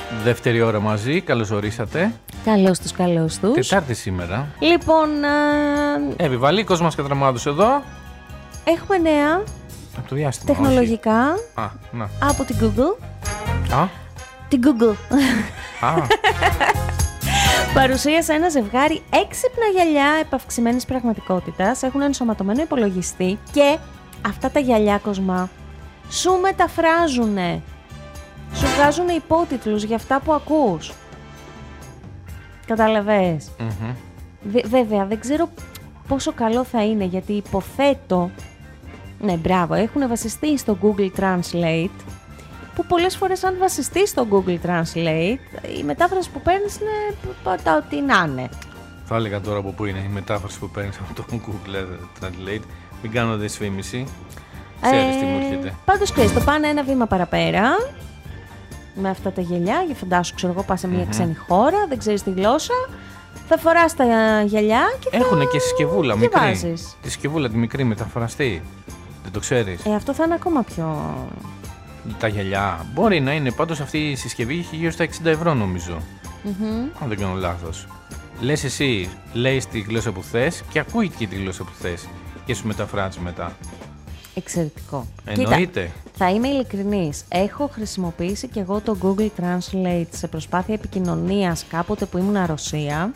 Δεύτερη ώρα μαζί, καλώς ορίσατε. Καλώς τους. Τετάρτη σήμερα. Λοιπόν, Βαλίκος μας Κατραμάδος εδώ. έχουμε νέα Από το διάστημα. τεχνολογικά από την Google. Την Google. Παρουσίασε ένα ζευγάρι έξυπνα γυαλιά επαυξημένης πραγματικότητας. Έχουν ενσωματωμένο υπολογιστή και αυτά τα γυαλιά, Κοσμά, σου μεταφράζουνε. Σου βγάζουν υπότιτλους για αυτά που ακούς. Καταλαβες. Βέβαια, δεν ξέρω πόσο καλό θα είναι, γιατί υποθέτω... Ναι, μπράβο, έχουν βασιστεί στο Google Translate, που πολλές φορές αν βασιστεί στο Google Translate, η μετάφραση που παίρνεις είναι ό,τι να είναι. Θα έλεγα τώρα από πού είναι η μετάφραση που παίρνεις από το Google Translate. Μην κάνω δεσφήμιση. Ξέρεις τι μου έρχεται. Πάντως ξέρεις, το πάνε ένα βήμα παραπέρα με αυτά τα γυαλιά. Για φαντάσου, ξέρω εγώ, πας σε μια ξένη χώρα, δεν ξέρεις τη γλώσσα, θα φοράς τα γυαλιά και θα... Έχουνε και συσκευούλα μικρή. Τη συσκευούλα τη μικρή μεταφραστή. Δεν το ξέρεις. Αυτό θα είναι ακόμα πιο... Τα γυαλιά. Μπορεί να είναι. Πάντως αυτή η συσκευή είχε γύρω στα 60 ευρώ νομίζω. Αν δεν κάνω λάθος. Λες εσύ, λέει τη γλώσσα που θες και ακούει και τη γλώσσα που θες και σου μεταφράζει μετά. Εξαιρετικό. Εννοείται. Κοίτα, θα είμαι ειλικρινής. Έχω χρησιμοποιήσει και εγώ το Google Translate σε προσπάθεια επικοινωνίας κάποτε που ήμουν Ρωσία.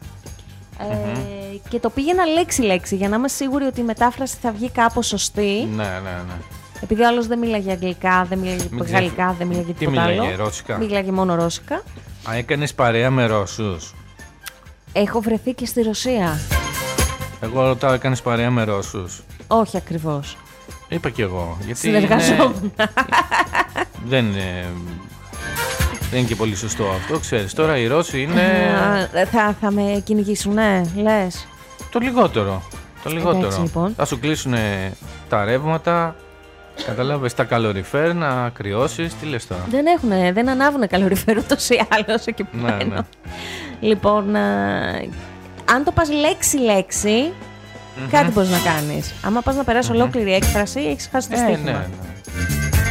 Και το πήγαινα λέξη-λέξη για να είμαι σίγουρη ότι η μετάφραση θα βγει κάπως σωστή. Ναι. Επειδή ο άλλος δεν μίλαγε αγγλικά, δεν μίλαγε γαλλικά, δεν μίλαγε τίποτα άλλο. Μίλαγε ρώσικα. Μίλαγε μόνο ρώσικα. Έκανες παρέα με Ρώσους. Έχω βρεθεί και στη Ρωσία. Εγώ ρωτάω, έκανες παρέα με Ρώσους. Όχι ακριβώς. Είπα κι εγώ. Γιατί συνεργαζόμουν. Δεν είναι και πολύ σωστό αυτό, ξέρεις. Τώρα οι Ρώσοι είναι... Θα με κυνηγήσουνε, λες. Το λιγότερο. Εντάξει, λοιπόν. Θα σου κλείσουν τα ρεύματα, καταλάβες, τα καλοριφέρ, να κρυώσεις. Τι λες τώρα. Δεν ανάβουνε καλοριφέρ ούτως ή άλλως εκεί που μένω. Ναι. Λοιπόν, αν το πας λέξη-λέξη, κάτι μπορείς να κάνεις. Άμα πας να περάσεις ολόκληρη έκφραση, έχεις χάσει το στοίχημα. Ναι.